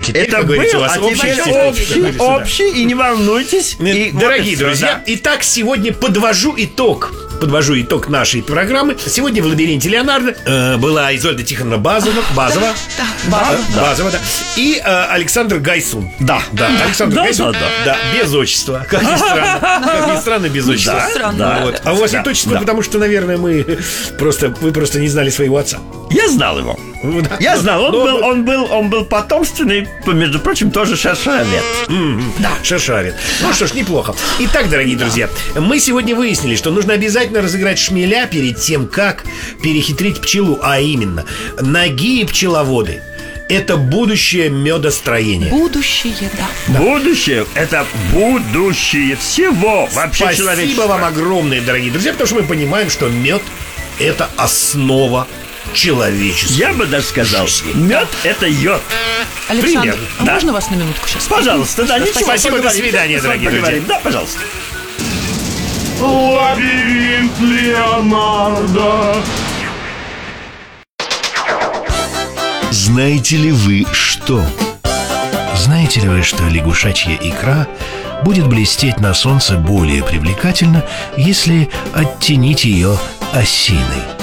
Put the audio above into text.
теперь, Это как говорится, у вас был, а теперь общий, и не волнуйтесь. И Дорогие вот друзья, итак, сегодня подвожу итог нашей программы. Сегодня в «Лабиринте Леонардо» была Изольда Тихоновна Базова, да. И Александр Гайсун. Да. Александр Гайсун. Да, без отчества. Как ни странно, без отчества. Да. Вот. А у вас нет отчества, потому что, наверное, вы просто не знали своего отца. Я знал его. Я знал, он был потомственный, между прочим, тоже шершавец. Да, шершавец. Ну что ж, неплохо. Итак, дорогие друзья, мы сегодня выяснили, что нужно обязательно разыграть шмеля перед тем, как перехитрить пчелу. А именно, ноги пчеловоды — это будущее медостроения. Будущее, да. Будущее — это будущее всего вообще человечества. Спасибо вам огромное, дорогие друзья, потому что мы понимаем, что мед — это основа человечества. Я бы даже сказал, мед — это йод. Александр, Примерно, а можно вас на минутку сейчас? Пожалуйста, да, ничего. Спасибо, до свидания, дорогие друзья. Да, пожалуйста. Лабиринт Леонардо. Знаете ли вы что? Знаете ли вы, что лягушачья икра будет блестеть на солнце более привлекательно, если оттенить ее осиной?